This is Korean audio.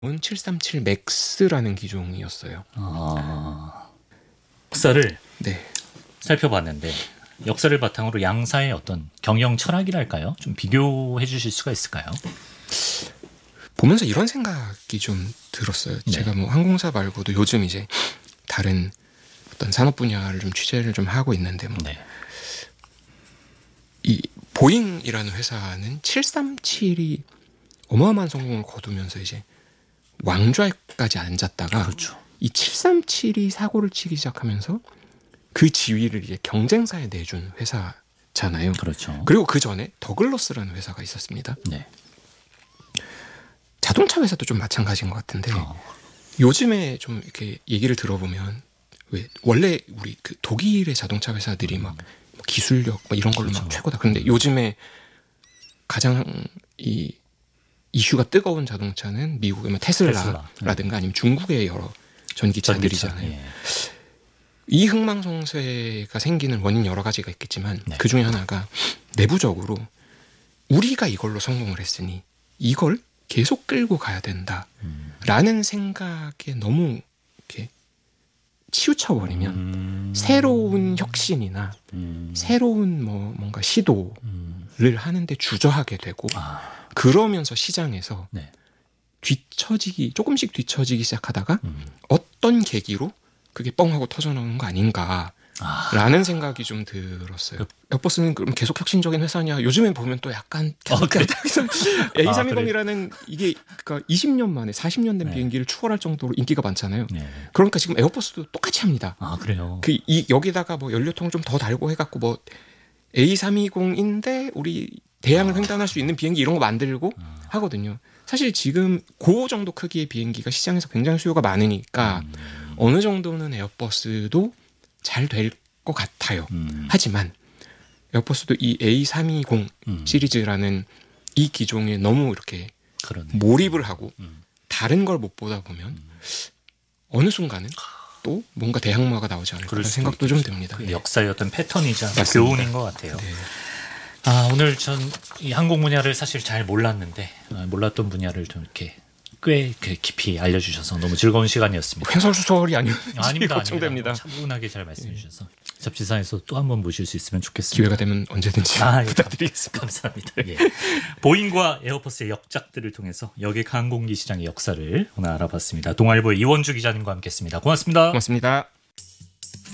737 맥스라는 기종이었어요. 역사를 네. 살펴봤는데 역사를 바탕으로 양사의 어떤 경영 철학이랄까요? 좀 비교해 주실 수가 있을까요? 보면서 이런 생각이 좀 들었어요. 네. 제가 뭐 항공사 말고도 요즘 이제 다른 어떤 산업 분야를 좀 취재를 좀 하고 있는데 뭐 네. 이 보잉이라는 회사는 737이 어마어마한 성공을 거두면서 이제 왕좌에까지 앉았다가 그렇죠. 이 737이 사고를 치기 시작하면서 그 지위를 이제 경쟁사에 내준 회사잖아요. 그렇죠. 그리고 그 전에 더글러스라는 회사가 있었습니다. 네. 자동차 회사도 좀 마찬가지인 것 같은데 요즘에 좀 이렇게 얘기를 들어보면 왜 원래 우리 그 독일의 자동차 회사들이 막 기술력 막 이런 걸로 그렇죠. 막 최고다. 그런데 요즘에 가장 이 이슈가 뜨거운 자동차는 미국의 뭐 테슬라라든가 아니면 중국의 여러 전기차들이잖아요. 예. 이 흥망성쇠가 생기는 원인 여러 가지가 있겠지만 네. 그 중에 하나가 내부적으로 우리가 이걸로 성공을 했으니 이걸 계속 끌고 가야 된다라는 생각에 너무 이렇게 치우쳐버리면 새로운 혁신이나 새로운 뭔가 시도를 하는데 주저하게 되고 그러면서 시장에서 네. 조금씩 뒤처지기 시작하다가 어떤 계기로 그게 뻥 하고 터져나오는 거 아닌가라는 생각이 좀 들었어요. 에어버스는 그럼 계속 혁신적인 회사냐? 요즘에 보면 또 약간 A320이라는 이게 그러니까 20년 만에 40년 된 네. 비행기를 추월할 정도로 인기가 많잖아요. 네. 그러니까 지금 에어버스도 똑같이 합니다. 그래요. 여기다가 뭐 연료통을 좀 더 달고 해갖고 뭐 A320인데 우리 대양을 횡단할 수 있는 비행기 이런 거 만들고 하거든요. 사실 지금 그 정도 크기의 비행기가 시장에서 굉장히 수요가 많으니까 어느 정도는 에어버스도 잘 될 것 같아요. 하지만 에어버스도 이 A320 시리즈라는 이 기종에 너무 이렇게 그러네. 몰입을 하고 다른 걸 못 보다 보면 어느 순간은 또 뭔가 대항마가 나오지 않을까 그럴 하는 수도 생각도 좀 있겠죠. 듭니다. 그 역사의 어떤 패턴이자 맞습니다. 교훈인 것 같아요. 네. 오늘 전 이 항공 분야를 사실 잘 몰랐는데 몰랐던 분야를 좀 이렇게 꽤 깊이 알려주셔서 너무 즐거운 시간이었습니다. 횡설수설이 아니었는지 아닙니다. 걱정됩니다. 차분하게 잘 말씀해 주셔서 잡지사에서 또 한 번 모실 수 있으면 좋겠습니다. 기회가 되면 언제든지 예, 부탁드리겠습니다. 감사합니다. 예. 보잉과 에어버스의 역작들을 통해서 여객 항공기 시장의 역사를 오늘 알아봤습니다. 동아일보의 이원주 기자님과 함께했습니다. 고맙습니다. 고맙습니다.